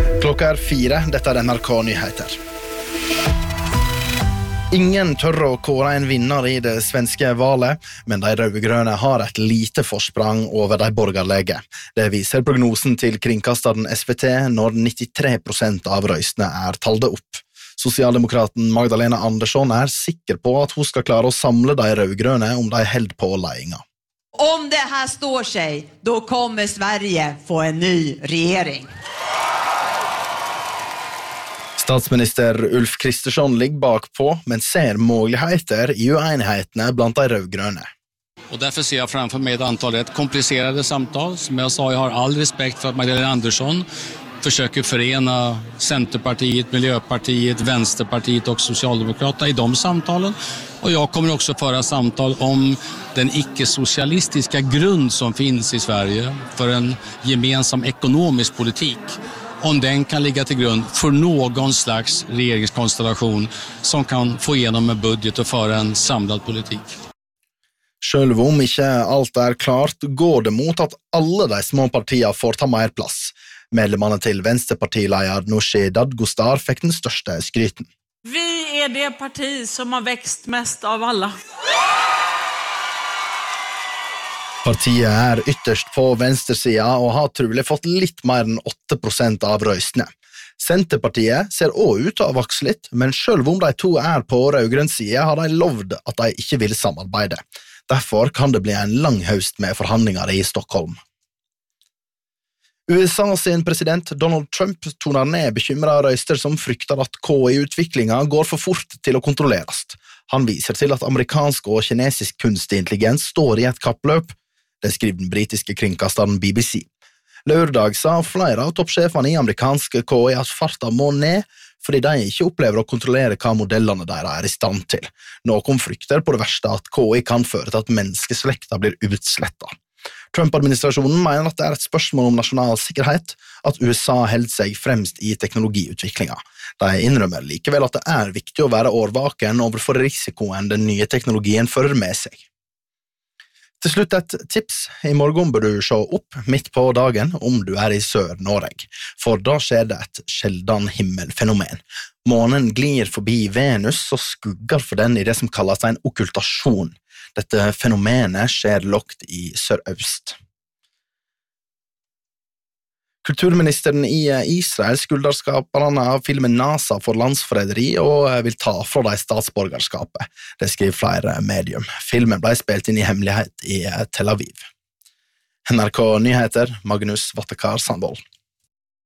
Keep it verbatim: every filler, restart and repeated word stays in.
Klokka er fire, dette er N R K Nyheter. Ingen tør å kåre en vinner i det svenske valet, men de rødgrønne har et lite forsprang over de borgerlige. Det viser prognosen til kringkasteren S V T når nittitre prosent av røystene er talde opp. Sosialdemokraten Magdalena Andersson er sikker på at hun skal klare å samle de rødgrønne om de held på ledelsen. Om det här står sig, då kommer Sverige få en ny regering. Statsminister Ulf Kristersson ligger bakpå, men ser muligheter i uenighetene blant de rødgrønne. Och därför ser jag framför mig ett antal rätt komplicerade samtal. Som jag sa, jag har all respekt för att Magdalena Andersson försöker förena Centerpartiet, Miljöpartiet, Vänsterpartiet och Socialdemokraterna i de samtalen. Och jag kommer också föra samtal om den icke-socialistiska grund som finns i Sverige för en gemensam ekonomisk politik. Om den kan ligga till grund för någon slags regeringskonstellation som kan få igenom en budget och föra en samlad politik. Selv om ikke alt er klart, går det mot at alle de små partiene får ta mer plass. Medlemmene til Venstrepartileder Nooshi Dadgostar fikk den største skryten. Vi er det parti som har växt mest av alla. Partiet er ytterst på venstresida og har trolig fått litt mer enn åtte prosent av røystene. Senterpartiet ser også ut til å vokse litt, men selv om de to er på rødgrønn side har de lovd at de ikke vil samarbeide. Derfor kan det bli en lang høst med forhandlinger i Stockholm. U S A sin president Donald Trump toner ned bekymrede røyster som frykter at K I-utviklingen går for fort til å kontrolleres. Han viser til at amerikansk og kinesisk kunstig intelligens står i et kappløp. Det skriver den britiske kringkasteren B B C. Lørdag sa flere av toppsjefene i amerikanske K I at farta må ned, fordi de ikke opplever å kontrollere hva modellene deres er i stand til. Noen frykter på det verste at K I kan føre til at menneskeslekta blir utslettet. Trump-administrasjonen mener at det er et spørsmål om nasjonal sikkerhet at U S A holder seg fremst i teknologiutviklingen. De innrømmer likevel at det er viktig å være årvaken overfor risikoen den nye teknologien fører med seg. Til slutt et tips. I morgen bør du se opp midt på dagen om du er i Sør-Norge, for da skjer det et sjeldan himmelfenomen. Månen glir forbi Venus og skugger for den i det som kalles en okkultasjon. Dette fenomenet skjer lågt i sørøst. Kulturministeren i Israel skylder skaperne av filmen NASA for landsforræderi og vil ta fra de statsborgerskapet. Det skriver flere medium. Filmen ble spilt inn i hemmelighet i Tel Aviv. N R K Nyheter, Magnus Vattekar Sandvold.